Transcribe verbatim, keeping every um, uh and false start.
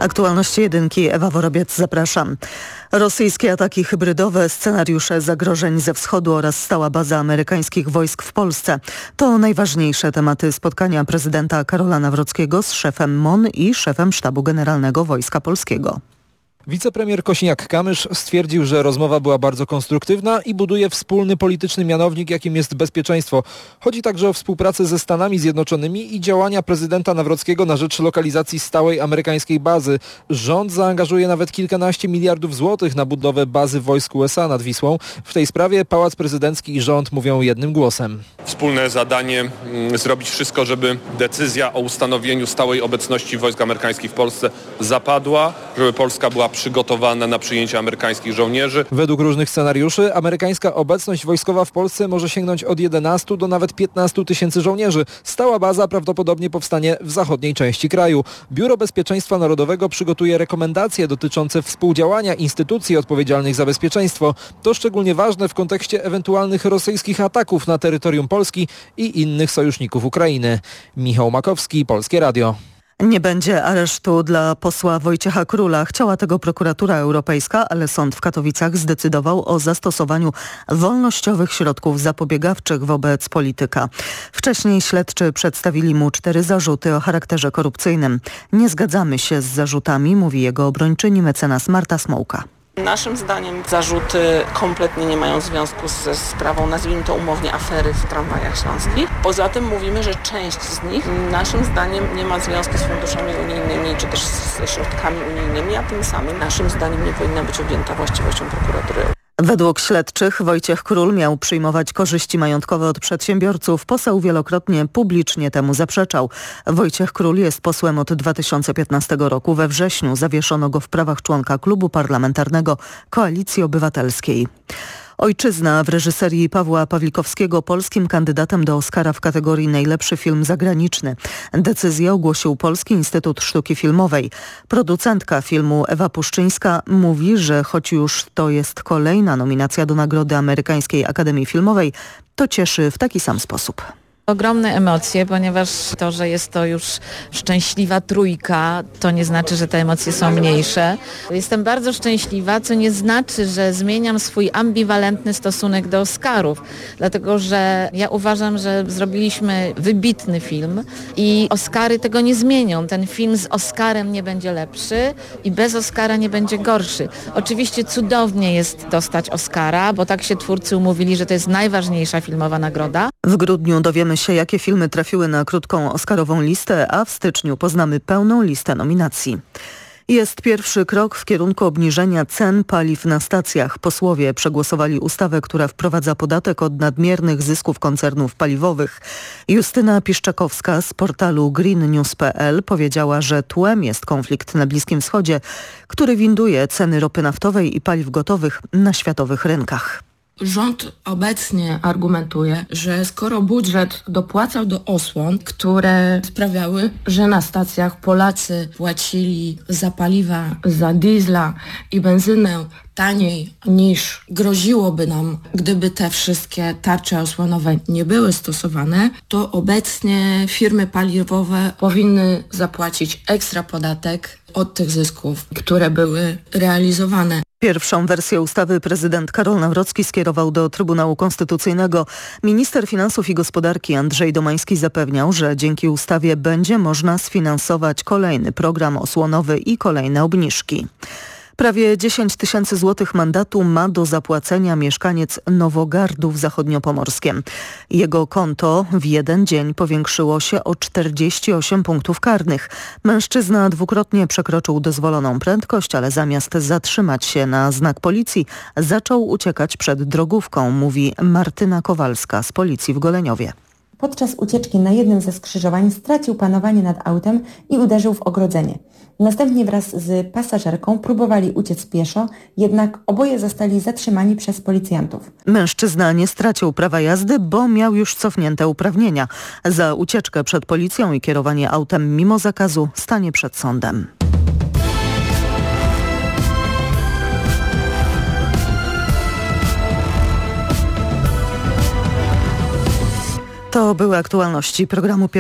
Aktualności jedynki, Ewa Worobiec, zapraszam. Rosyjskie ataki hybrydowe, scenariusze zagrożeń ze wschodu oraz stała baza amerykańskich wojsk w Polsce. To najważniejsze tematy spotkania prezydenta Karola Nawrockiego z szefem M O N i szefem Sztabu Generalnego Wojska Polskiego. Wicepremier Kosiniak-Kamysz stwierdził, że rozmowa była bardzo konstruktywna i buduje wspólny polityczny mianownik, jakim jest bezpieczeństwo. Chodzi także o współpracę ze Stanami Zjednoczonymi i działania prezydenta Nawrockiego na rzecz lokalizacji stałej amerykańskiej bazy. Rząd zaangażuje nawet kilkanaście miliardów złotych na budowę bazy wojsk U S A nad Wisłą. W tej sprawie Pałac Prezydencki i rząd mówią jednym głosem. Wspólne zadanie mm, zrobić wszystko, żeby decyzja o ustanowieniu stałej obecności wojsk amerykańskich w Polsce zapadła, żeby Polska była przygotowana na przyjęcie amerykańskich żołnierzy. Według różnych scenariuszy amerykańska obecność wojskowa w Polsce może sięgnąć od jedenastu do nawet piętnastu tysięcy żołnierzy. Stała baza prawdopodobnie powstanie w zachodniej części kraju. Biuro Bezpieczeństwa Narodowego przygotuje rekomendacje dotyczące współdziałania instytucji odpowiedzialnych za bezpieczeństwo. To szczególnie ważne w kontekście ewentualnych rosyjskich ataków na terytorium Polski i innych sojuszników Ukrainy. Michał Makowski, Polskie Radio. Nie będzie aresztu dla posła Wojciecha Króla. Chciała tego prokuratura europejska, ale sąd w Katowicach zdecydował o zastosowaniu wolnościowych środków zapobiegawczych wobec polityka. Wcześniej śledczy przedstawili mu cztery zarzuty o charakterze korupcyjnym. Nie zgadzamy się z zarzutami, mówi jego obrończyni mecenas Marta Smołka. Naszym zdaniem zarzuty kompletnie nie mają związku ze sprawą, nazwijmy to umownie, afery w tramwajach śląskich. Poza tym mówimy, że część z nich naszym zdaniem nie ma związku z funduszami unijnymi czy też ze środkami unijnymi, a tym samym naszym zdaniem nie powinna być objęta właściwością prokuratury. Według śledczych Wojciech Król miał przyjmować korzyści majątkowe od przedsiębiorców. Poseł wielokrotnie publicznie temu zaprzeczał. Wojciech Król jest posłem od dwa tysiące piętnastego roku. We wrześniu zawieszono go w prawach członka klubu parlamentarnego Koalicji Obywatelskiej. Ojczyzna w reżyserii Pawła Pawlikowskiego polskim kandydatem do Oscara w kategorii najlepszy film zagraniczny. Decyzję ogłosił Polski Instytut Sztuki Filmowej. Producentka filmu Ewa Puszczyńska mówi, że choć już to jest kolejna nominacja do Nagrody Amerykańskiej Akademii Filmowej, to cieszy w taki sam sposób. Ogromne emocje, ponieważ to, że jest to już szczęśliwa trójka, to nie znaczy, że te emocje są mniejsze. Jestem bardzo szczęśliwa, co nie znaczy, że zmieniam swój ambiwalentny stosunek do Oscarów, dlatego że ja uważam, że zrobiliśmy wybitny film i Oscary tego nie zmienią. Ten film z Oscarem nie będzie lepszy i bez Oscara nie będzie gorszy. Oczywiście cudownie jest dostać Oscara, bo tak się twórcy umówili, że to jest najważniejsza filmowa nagroda. W grudniu dowiemy się, jakie filmy trafiły na krótką oscarową listę, a w styczniu poznamy pełną listę nominacji. Jest pierwszy krok w kierunku obniżenia cen paliw na stacjach. Posłowie przegłosowali ustawę, która wprowadza podatek od nadmiernych zysków koncernów paliwowych. Justyna Piszczakowska z portalu green news kropka p l powiedziała, że tłem jest konflikt na Bliskim Wschodzie, który winduje ceny ropy naftowej i paliw gotowych na światowych rynkach. Rząd obecnie argumentuje, że skoro budżet dopłacał do osłon, które sprawiały, że na stacjach Polacy płacili za paliwa, za diesla i benzynę taniej niż groziłoby nam, gdyby te wszystkie tarcze osłonowe nie były stosowane, to obecnie firmy paliwowe powinny zapłacić ekstra podatek od tych zysków, które były realizowane. Pierwszą wersję ustawy prezydent Karol Nawrocki skierował do Trybunału Konstytucyjnego. Minister Finansów i Gospodarki Andrzej Domański zapewniał, że dzięki ustawie będzie można sfinansować kolejny program osłonowy i kolejne obniżki. Prawie dziesięć tysięcy złotych mandatu ma do zapłacenia mieszkaniec Nowogardów Zachodniopomorskiem. Jego konto w jeden dzień powiększyło się o czterdzieści osiem punktów karnych. Mężczyzna dwukrotnie przekroczył dozwoloną prędkość, ale zamiast zatrzymać się na znak policji, zaczął uciekać przed drogówką, mówi Martyna Kowalska z policji w Goleniowie. Podczas ucieczki na jednym ze skrzyżowań stracił panowanie nad autem i uderzył w ogrodzenie. Następnie wraz z pasażerką próbowali uciec pieszo, jednak oboje zostali zatrzymani przez policjantów. Mężczyzna nie stracił prawa jazdy, bo miał już cofnięte uprawnienia. Za ucieczkę przed policją i kierowanie autem mimo zakazu stanie przed sądem. To były aktualności programu